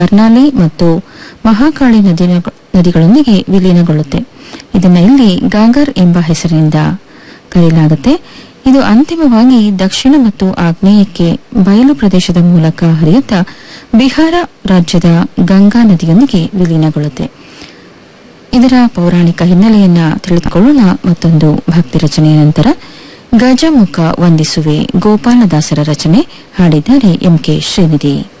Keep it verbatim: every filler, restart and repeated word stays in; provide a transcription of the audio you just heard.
ಕರ್ನಾಲಿ ಮತ್ತು ಮಹಾಕಾಳಿ ನದಿಗಳೊಂದಿಗೆ ವಿಲೀನಗೊಳ್ಳುತ್ತೆ. ಇದನ್ನ ಇಲ್ಲಿ ಗಾಗರ್ ಎಂಬ ಹೆಸರಿನಿಂದ ಕರೆಯಲಾಗುತ್ತೆ. ಇದು ಅಂತಿಮವಾಗಿ ದಕ್ಷಿಣ ಮತ್ತು ಆಗ್ನೇಯಕ್ಕೆ ಬಯಲು ಪ್ರದೇಶದ ಮೂಲಕ ಹರಿಯುತ್ತಾ ಬಿಹಾರ ರಾಜ್ಯದ ಗಂಗಾ ನದಿಯೊಂದಿಗೆ ವಿಲೀನಗೊಳ್ಳುತ್ತೆ. ಇದರ ಪೌರಾಣಿಕ ಹಿನ್ನೆಲೆಯನ್ನ ತಿಳಿದುಕೊಳ್ಳೋಣ ಮತ್ತೊಂದು ಭಕ್ತಿ ರಚನೆಯ ನಂತರ. ಗಜಮುಖ ವಂದಿಸುವೆ ಗೋಪಾಲದಾಸರ ರಚನೆ, ಹಾಡಿದ್ದಾರೆ ಎಂ ಕೆ ಶ್ರೀನಿಧಿ.